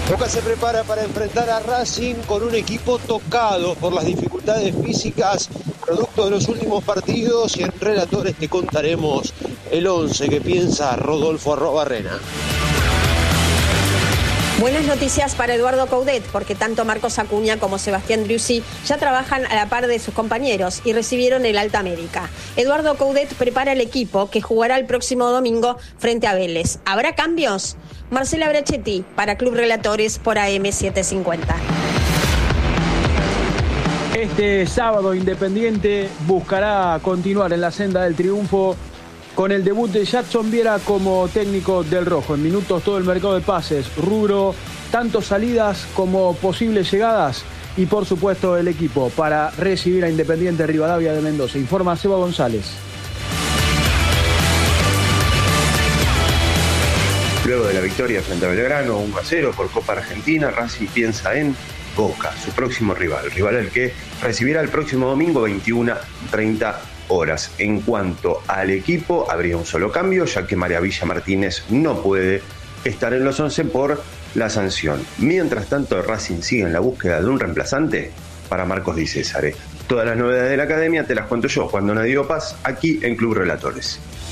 Boca se prepara para enfrentar a Racing con un equipo tocado por las dificultades físicas, producto de los últimos partidos, y en Relatores te contaremos el 11 que piensa Rodolfo Arrobarrena. Buenas noticias para Eduardo Coudet, porque tanto Marcos Acuña como Sebastián Driussi ya trabajan a la par de sus compañeros y recibieron el alta médica. Eduardo Coudet prepara el equipo que jugará el próximo domingo frente a Vélez. ¿Habrá cambios? Marcela Brachetti para Club Relatores por AM750. Este sábado Independiente buscará continuar en la senda del triunfo con el debut de Jackson Viera como técnico del Rojo. En minutos todo el mercado de pases, rubro, tanto salidas como posibles llegadas y por supuesto el equipo para recibir a Independiente Rivadavia de Mendoza. Informa Seba González. Luego de la victoria frente a Belgrano 1-0 por Copa Argentina, Racing piensa en Boca, su próximo rival al que recibirá el próximo domingo 21:30 horas. En cuanto al equipo, habría un solo cambio, ya que Maravilla Martínez no puede estar en los 11 por la sanción. Mientras tanto, Racing sigue en la búsqueda de un reemplazante para Marcos Di César. Todas las novedades de la academia te las cuento yo, Juan Donadio Paz, aquí en Club Relatores.